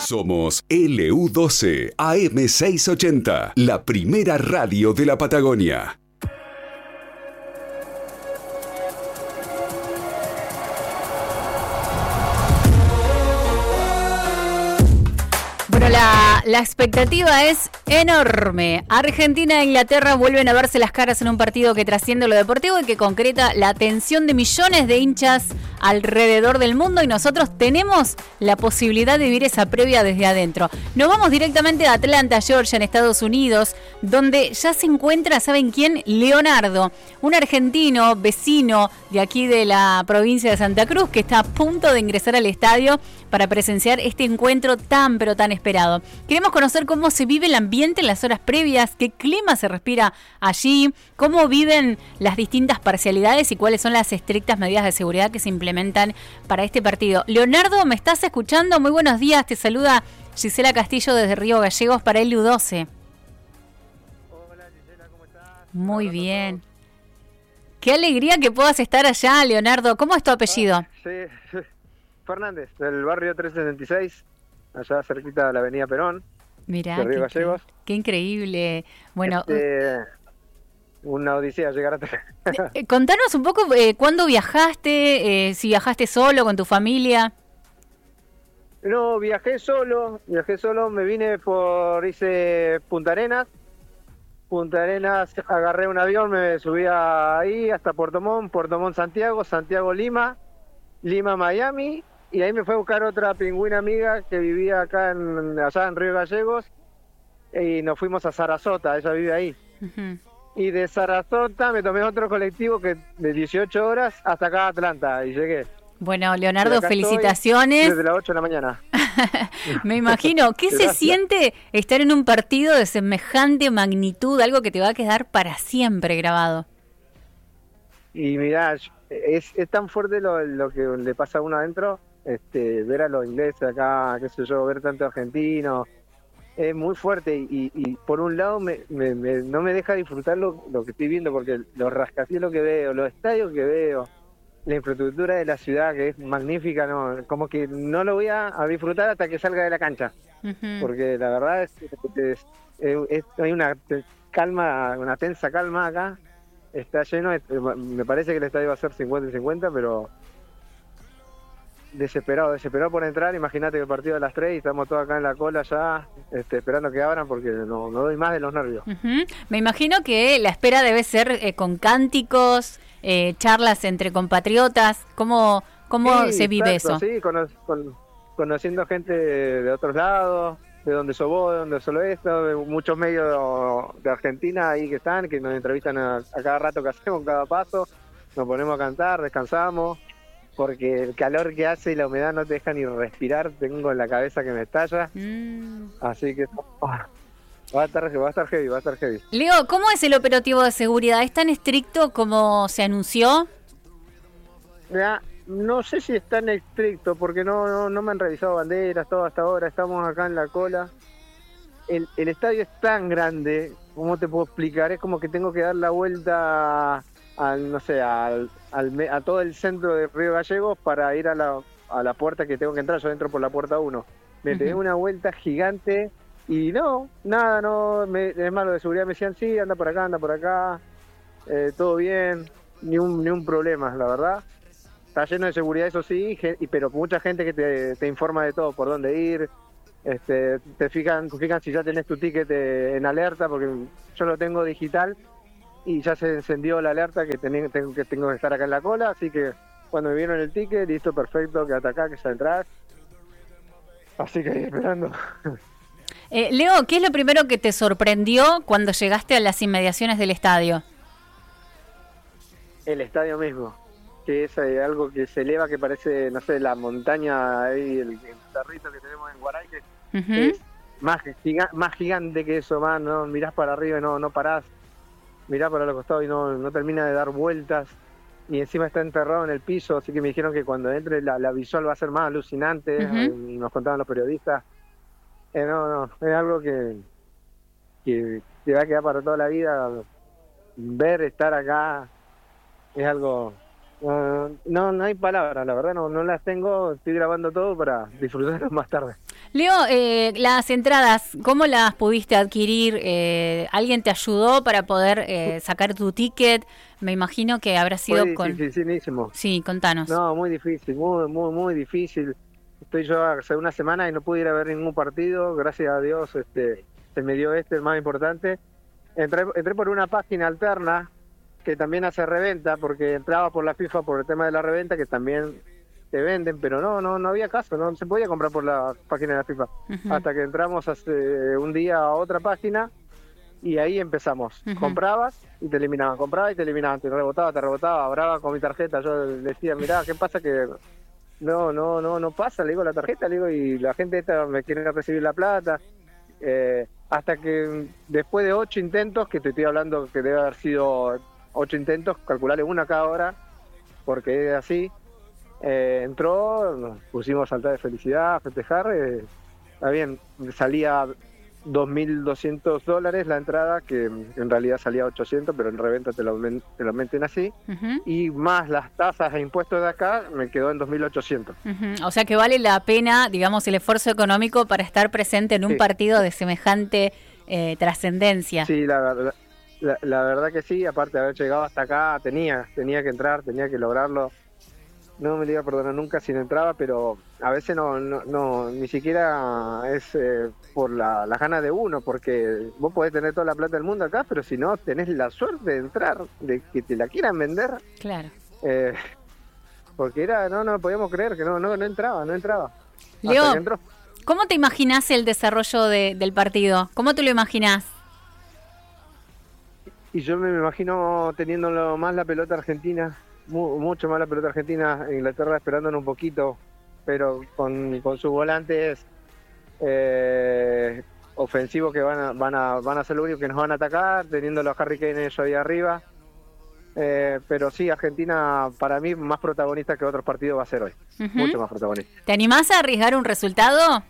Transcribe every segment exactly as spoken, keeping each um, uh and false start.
Somos L U doce A M seiscientos ochenta, la primera radio de la Patagonia. Bueno, la, la expectativa es enorme. Argentina e Inglaterra vuelven a verse las caras en un partido que trasciende lo deportivo y que concreta la atención de millones de hinchas alrededor del mundo, y nosotros tenemos la posibilidad de vivir esa previa desde adentro. Nos vamos directamente a Atlanta, Georgia, en Estados Unidos, donde ya se encuentra, ¿saben quién? Leonardo, un argentino vecino de aquí de la provincia de Santa Cruz, que está a punto de ingresar al estadio para presenciar este encuentro tan pero tan esperado. Queremos conocer cómo se vive el ambiente en las horas previas, qué clima se respira allí, cómo viven las distintas parcialidades y cuáles son las estrictas medidas de seguridad que se implementan para este partido. Leonardo, ¿me estás escuchando? Muy buenos días, te saluda Gisela Castillo desde Río Gallegos para L U doce. Hola Gisela, ¿cómo estás? Muy bien. Qué alegría que puedas estar allá, Leonardo. ¿Cómo es tu apellido? Sí, Fernández, del barrio trescientos setenta y seis, allá cerquita de la avenida Perón, Mirá, de Río qué, Gallegos. Qué increíble. Bueno, este, una odisea llegar hasta eh, contanos un poco eh, cuándo viajaste, eh, si viajaste solo, con tu familia. No, viajé solo, viajé solo, me vine por, hice Punta Arenas, Punta Arenas, agarré un avión, me subí ahí hasta Puerto Montt, Puerto Montt Santiago, Santiago Lima, Lima Miami, y ahí me fue a buscar otra pingüina amiga que vivía acá en, allá en Río Gallegos, y nos fuimos a Sarasota, ella vive ahí. Uh-huh. Y de Sarasota me tomé otro colectivo que de dieciocho horas hasta acá a Atlanta, y llegué. Bueno, Leonardo, felicitaciones. Desde las ocho de la mañana. Me imagino. ¿Qué Gracias. se siente estar en un partido de semejante magnitud, algo que te va a quedar para siempre grabado? Y mirá, es, es tan fuerte lo, lo que le pasa a uno adentro, este, ver a los ingleses acá, qué sé yo, ver tanto argentino, es muy fuerte, y, y por un lado me, me, me, no me deja disfrutar lo, lo que estoy viendo, porque los rascacielos que veo, los estadios que veo, la infraestructura de la ciudad, que es magnífica, no, como que no lo voy a, a disfrutar hasta que salga de la cancha. Uh-huh. Porque la verdad es que es, es, es, hay una calma, una tensa calma acá, está lleno, de, me parece que el estadio va a ser cincuenta y cincuenta, pero desesperado, desesperado por entrar. Imagínate que el partido a las tres y estamos todos acá en la cola ya, este, esperando que abran, porque no, no doy más de los nervios. Uh-huh. Me imagino que la espera debe ser eh, con cánticos, eh, charlas entre compatriotas. ¿Cómo, cómo sí, se vive exacto, eso? Sí, con, con, conociendo gente de, de otros lados, de donde sos vos, de donde solo esto, de muchos medios de Argentina ahí que están, que nos entrevistan a, a cada rato que hacemos, cada paso, nos ponemos a cantar, descansamos, porque el calor que hace y la humedad no te deja ni respirar, tengo en la cabeza que me estalla, mm. así que oh, va a estar, va a estar heavy, va a estar heavy. Leo, ¿cómo es el operativo de seguridad? ¿Es tan estricto como se anunció? Mira, no sé si es tan estricto, porque no, no, no me han revisado banderas, todo hasta ahora, estamos acá en la cola. El, el estadio es tan grande, ¿cómo te puedo explicar? Es como que tengo que dar la vuelta al, no sé, al, al, a todo el centro de Río Gallegos para ir a la, a la puerta que tengo que entrar. Yo entro por la puerta uno. Me pegué uh-huh. una vuelta gigante y no, nada, no, me, es malo de seguridad. Me decían, sí, anda por acá, anda por acá, eh, todo bien, ni un, ni un problema, la verdad. Está lleno de seguridad, eso sí, pero mucha gente que te, te informa de todo, por dónde ir, este, te fijan, te fijan si ya tenés tu ticket en alerta, porque yo lo tengo digital y ya se encendió la alerta que, ten, tengo, que tengo que estar acá en la cola, así que cuando me vieron el ticket, listo, perfecto, quédate acá, que ya entras. Así que ahí esperando. Eh, Leo, ¿qué es lo primero que te sorprendió cuando llegaste a las inmediaciones del estadio? El estadio mismo. Que es eh, algo que se eleva, que parece, no sé, la montaña ahí, el, el cerrito que tenemos en Guaray, que uh-huh. es más, giga, más gigante que eso, más, no mirás para arriba y no, no parás, mirás para los costados y no, no termina de dar vueltas, y encima está enterrado en el piso, así que me dijeron que cuando entre la, la visual va a ser más alucinante, uh-huh. y nos contaban los periodistas. Eh, no, no, es algo que, que te va a quedar para toda la vida, ver, estar acá, es algo... Uh, no, no hay palabras, la verdad no, no las tengo, estoy grabando todo para disfrutarlas más tarde. Leo, eh, las entradas, ¿cómo las pudiste adquirir? Eh, ¿Alguien te ayudó para poder eh, sacar tu ticket? Me imagino que habrá sido Fue con... dificilísimo. Sí, contanos. No, muy difícil, muy, muy, muy difícil. Estoy yo hace una semana y no pude ir a ver ningún partido, gracias a Dios este, se me dio este, el más importante. Entré, entré por una página alterna que también hace reventa, porque entraba por la FIFA por el tema de la reventa, que también te venden, pero no, no, no había caso, no se podía comprar por la página de la FIFA. Uh-huh. Hasta que entramos hace un día a otra página y ahí empezamos. Uh-huh. Comprabas y te eliminaban, comprabas y te eliminaban, te rebotaba, te rebotaba, brava con mi tarjeta. Yo le decía, mirá, ¿qué pasa? Que no, no, no, no pasa, le digo la tarjeta, le digo, y la gente esta me quiere recibir la plata. Eh, hasta que después de ocho intentos, que te estoy hablando que debe haber sido ocho intentos, calcularle una cada hora, porque es así, eh, entró, nos pusimos a saltar de felicidad, a festejar, eh, está bien, salía dos mil doscientos dólares la entrada, que en realidad salía ochocientos, pero en reventa te lo, te lo meten así, uh-huh. Y más las tasas e impuestos de acá, me quedó en dos mil ochocientos. Uh-huh. O sea que vale la pena, digamos, el esfuerzo económico para estar presente en un sí. partido de semejante eh, trascendencia. Sí, la verdad. La, la verdad que sí, aparte de haber llegado hasta acá, tenía tenía que entrar, tenía que lograrlo. No me lo iba a perdonar nunca si no entraba, pero a veces no no, no ni siquiera es eh, por la, la gana de uno, porque vos podés tener toda la plata del mundo acá, pero si no tenés la suerte de entrar, de que te la quieran vender. Claro. Eh, porque era, no, no podíamos creer que no, no, no entraba, no entraba. Leo, ¿cómo te imaginás el desarrollo de, del partido? ¿Cómo te lo imaginás? Y yo me imagino teniendo más la pelota argentina, mu- mucho más la pelota argentina, Inglaterra esperándonos un poquito, pero con, con sus volantes eh, ofensivos que van a, van a van a ser los únicos que nos van a atacar, teniendo los Harry Kane ellos ahí arriba. Eh, pero sí, Argentina para mí más protagonista que otros partidos va a ser hoy, uh-huh. Mucho más protagonista. ¿Te animás a arriesgar un resultado?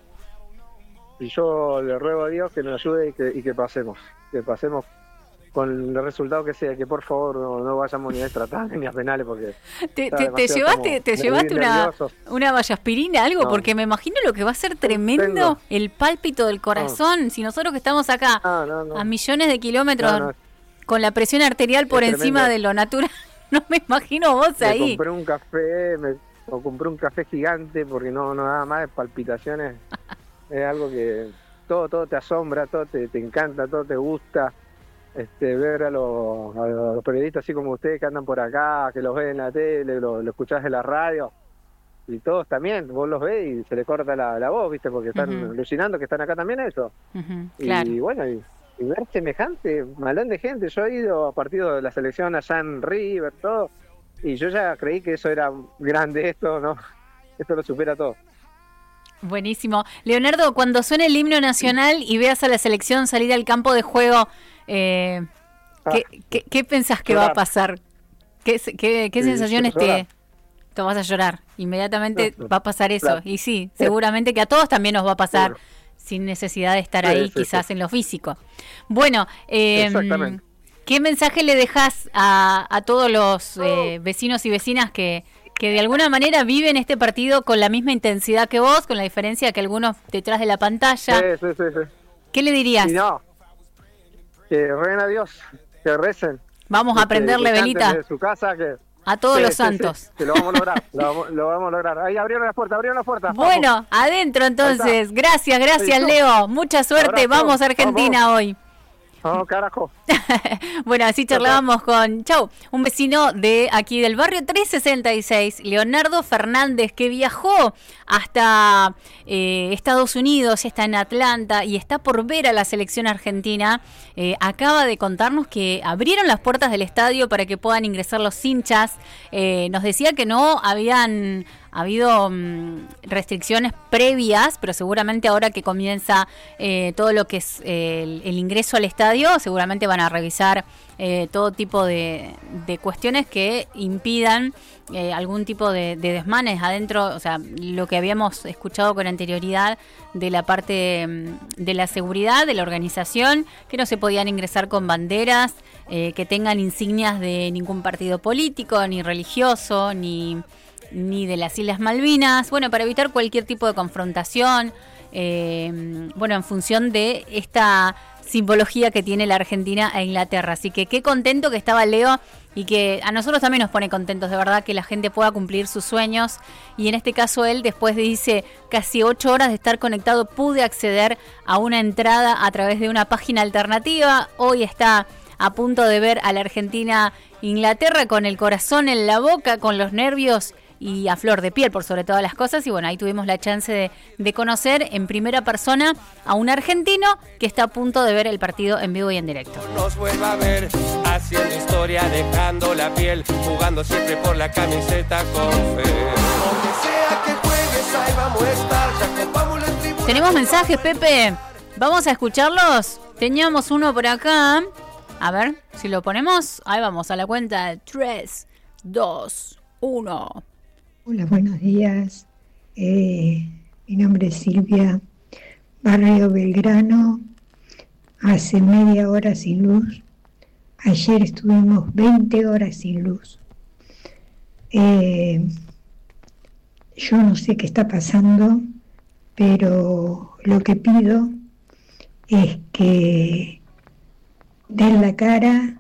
Y yo le ruego a Dios que nos ayude y que, y que pasemos, que pasemos con el resultado que sea, que por favor no, no vayamos ni a extra time ni a penales, porque te, te, te llevaste te llevaste una, una vallaspirina, algo, no. Porque me imagino lo que va a ser tremendo. Tengo. El pálpito del corazón, no. Si nosotros que estamos acá no, no, no. a millones de kilómetros no, no. con la presión arterial por es encima tremendo. De lo natural, no me imagino vos me ahí. Compré un café, me o compré un café gigante porque no, no nada más de palpitaciones. Es algo que todo todo te asombra, todo te, te encanta, todo te gusta. Este, ver a los, a los periodistas así como ustedes que andan por acá, que los ven en la tele, lo, lo escuchás en la radio, y todos también, vos los ves y se les corta la, la voz, ¿viste? Porque están uh-huh. alucinando que están acá también eso. Uh-huh, claro. Y bueno, y, y ver semejante malón de gente. Yo he ido a partidos de la selección allá en River, todo, y yo ya creí que eso era grande, esto, ¿no? Esto lo supera todo. Buenísimo. Leonardo, cuando suene el himno nacional y veas a la selección salir al campo de juego, Eh, ¿qué, ah, qué, ¿Qué pensás que llorar. Va a pasar? ¿Qué, qué, qué sí, sensaciones te, te vas a llorar? Inmediatamente no, no, va a pasar eso. Claro. Y sí, seguramente que a todos también nos va a pasar, bueno. Sin necesidad de estar sí, ahí, sí, quizás sí. En lo físico. Bueno, eh, ¿qué mensaje le dejás a, a todos los eh, vecinos y vecinas que, que de alguna manera viven este partido con la misma intensidad que vos, con la diferencia que algunos detrás de la pantalla? Sí, sí, sí, sí. ¿Qué le dirías? Y no. Que rueguen a Dios, que recen. Vamos a prenderle velita de su casa, que, a todos sí, los sí, santos. Sí, que lo vamos a lograr, lo, vamos, lo vamos a lograr. Ahí abrieron la puerta, abrieron la puerta. Bueno, vamos. Adentro entonces. Gracias, gracias sí, Leo. Mucha suerte. Abrazo. Vamos a Argentina vamos. Hoy. No, carajo. Bueno, así charlábamos con, chau, un vecino de aquí del barrio trescientos sesenta y seis, Leonardo Fernández, que viajó hasta eh, Estados Unidos, está en Atlanta y está por ver a la selección argentina. Eh, acaba de contarnos que abrieron las puertas del estadio para que puedan ingresar los hinchas. Eh, nos decía que no habían ha habido um, restricciones previas, pero seguramente ahora que comienza eh, todo lo que es eh, el, el ingreso al estadio, seguramente van a revisar eh, todo tipo de, de cuestiones que impidan eh, algún tipo de, de desmanes adentro, o sea, lo que habíamos escuchado con anterioridad de la parte um, de la seguridad, de la organización, que no se podían ingresar con banderas, eh, que tengan insignias de ningún partido político, ni religioso, ni... ni de las Islas Malvinas, bueno, para evitar cualquier tipo de confrontación, eh, bueno, en función de esta simbología que tiene la Argentina e Inglaterra. Así que qué contento que estaba Leo y que a nosotros también nos pone contentos, de verdad, que la gente pueda cumplir sus sueños. Y en este caso él, después de, dice, casi ocho horas de estar conectado, pude acceder a una entrada a través de una página alternativa. Hoy está a punto de ver a la Argentina-Inglaterra con el corazón en la boca, con los nervios y a flor de piel por sobre todas las cosas. Y bueno, ahí tuvimos la chance de, de conocer en primera persona a un argentino que está a punto de ver el partido en vivo y en directo. Nos vuelva a ver haciendo historia, dejando la piel, jugando siempre por la camiseta con fe. Donde sea que juegues, ahí vamos a estar, ya copamos la tribuna. Tenemos mensajes, Pepe. Vamos a escucharlos. Teníamos uno por acá. A ver, si lo ponemos. Ahí vamos, a la cuenta. tres, dos, uno. Hola, buenos días. Eh, mi nombre es Silvia, barrio Belgrano. Hace media hora sin luz. Ayer estuvimos veinte horas sin luz. Eh, yo no sé qué está pasando, pero lo que pido es que den la cara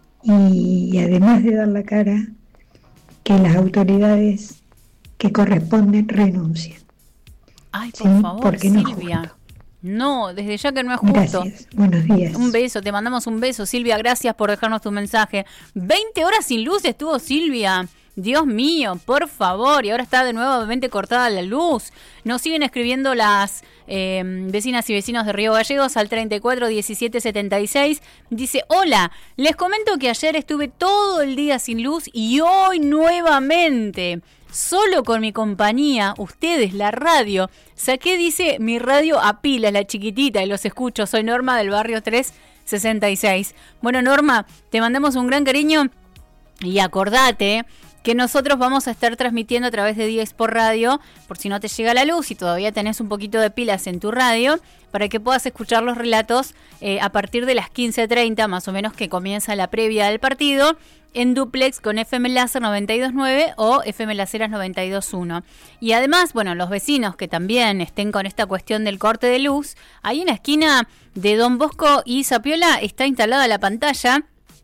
y, además de dar la cara, que las autoridades que corresponden renuncien. Ay, por ¿sí? favor, Porque no Silvia. Es justo. No, desde ya que no es justo. Gracias, buenos días. Un beso, te mandamos un beso, Silvia. Gracias por dejarnos tu mensaje. veinte horas sin luz estuvo Silvia. Dios mío, por favor. Y ahora está de nuevamente cortada la luz. Nos siguen escribiendo las eh, vecinas y vecinos de Río Gallegos al treinta y cuatro diecisiete setenta y seis. Dice, hola, les comento que ayer estuve todo el día sin luz y hoy nuevamente, solo con mi compañía, ustedes, la radio. Saqué, dice, mi radio a pilas, la chiquitita, y los escucho. Soy Norma del barrio tres sesenta y seis. Bueno, Norma, te mandamos un gran cariño y acordate que nosotros vamos a estar transmitiendo a través de diez por radio, por si no te llega la luz y todavía tenés un poquito de pilas en tu radio, para que puedas escuchar los relatos eh, a partir de las quince treinta, más o menos, que comienza la previa del partido, en duplex con F M Láser noventa y dos punto nueve o F M Laceras noventa y dos punto uno. Y además, bueno, los vecinos que también estén con esta cuestión del corte de luz, ahí en la esquina de Don Bosco y Zapiola está instalada la pantalla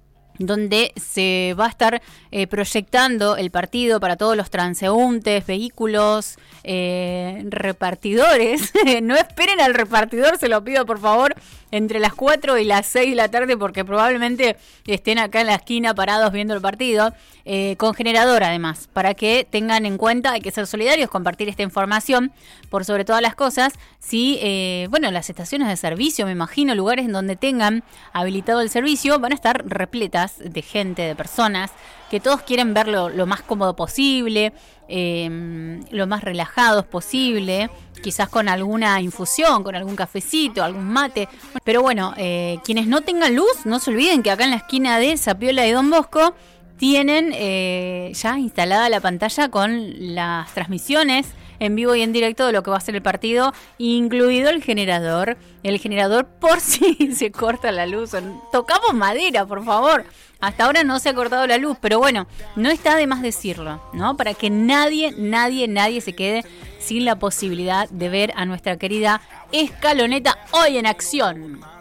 donde se va a estar eh, proyectando el partido para todos los transeúntes, vehículos, eh, repartidores. No esperen al repartidor, se lo pido por favor, entre las cuatro y las seis de la tarde, porque probablemente estén acá en la esquina parados viendo el partido, eh, con generador además, para que tengan en cuenta, hay que ser solidarios, compartir esta información, por sobre todas las cosas, si, eh, bueno, las estaciones de servicio, me imagino, lugares en donde tengan habilitado el servicio, van a estar repletas de gente, de personas, que todos quieren verlo lo más cómodo posible, eh, lo más relajados posible, quizás con alguna infusión, con algún cafecito, algún mate. Pero bueno, eh, quienes no tengan luz, no se olviden que acá en la esquina de Zapiola y Don Bosco tienen eh, ya instalada la pantalla con las transmisiones en vivo y en directo de lo que va a ser el partido, incluido el generador. El generador por si se corta la luz. Tocamos madera, por favor. Hasta ahora no se ha cortado la luz, pero bueno, no está de más decirlo, ¿no? Para que nadie, nadie, nadie se quede sin la posibilidad de ver a nuestra querida Escaloneta hoy en acción.